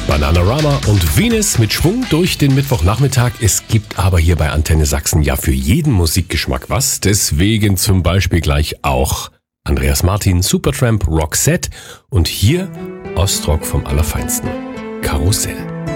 Bananarama und Venus mit Schwung durch den Mittwochnachmittag. Es gibt aber hier bei Antenne Sachsen ja für jeden Musikgeschmack was. Deswegen zum Beispiel gleich auch Andreas Martin, Supertramp, Roxette und hier Ostrock vom Allerfeinsten. Karussell.